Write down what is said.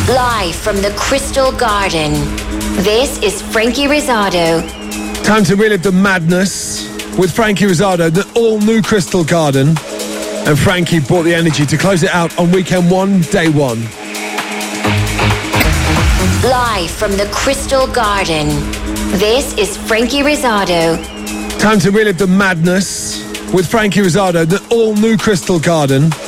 Live from the Crystal Garden, this is Frankie Rizzardo. Time to relive the madness with Frankie Rizzardo, the all-new Crystal Garden. And Frankie brought the energy to close it out on weekend one, day one. Live from the Crystal Garden, this is Frankie Rizzardo. Time to relive the madness with Frankie Rizzardo, the all-new Crystal Garden.